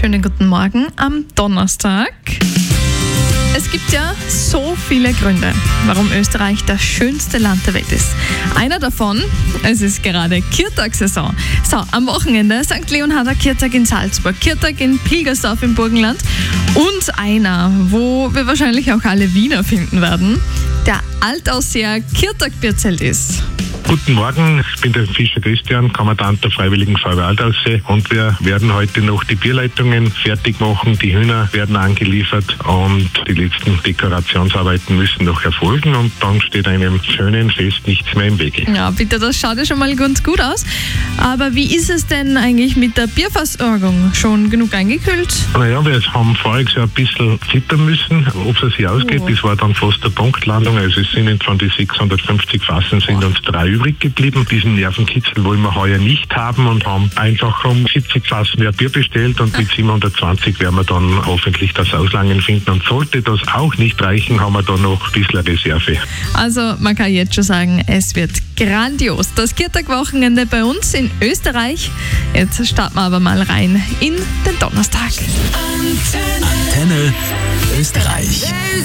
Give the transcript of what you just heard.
Schönen guten Morgen am Donnerstag. Es gibt ja so viele Gründe, warum Österreich das schönste Land der Welt ist. Einer davon, es ist gerade Kirtag-Saison. So, am Wochenende St. Leonharder Kirtag in Salzburg, Kirtag in Pilgersdorf im Burgenland und einer, wo wir wahrscheinlich auch alle Wiener finden werden, der Altausseer Kirtag-Bierzelt ist. Guten Morgen, ich bin der Fischer Christian, Kommandant der Freiwilligen Feuerwehr Altausee, und wir werden heute noch die Bierleitungen fertig machen, die Hühner werden angeliefert und die letzten Dekorationsarbeiten müssen noch erfolgen und dann steht einem schönen Fest nichts mehr im Wege. Ja, bitte, das schaut ja schon mal ganz gut aus. Aber wie ist es denn eigentlich mit der Bierversorgung? Schon genug eingekühlt? Naja, wir haben voriges Jahr ein bisschen zittern müssen, ob es sich ausgeht. Das war dann fast eine Punktlandung. Also es sind von den 650 Fassen sind uns 3 übrig geblieben. Diesen Nervenkitzel wollen wir heuer nicht haben und haben einfach um 70 Fassen mehr Bier bestellt und mit 720 werden wir dann hoffentlich das Auslangen finden. Und sollte das auch nicht reichen, haben wir dann noch ein bisschen Reserve. Also man kann jetzt schon sagen, es wird grandios. Das Kirtag-Wochenende bei uns in Österreich. Jetzt starten wir aber mal rein in den Donnerstag. Antenne Österreich.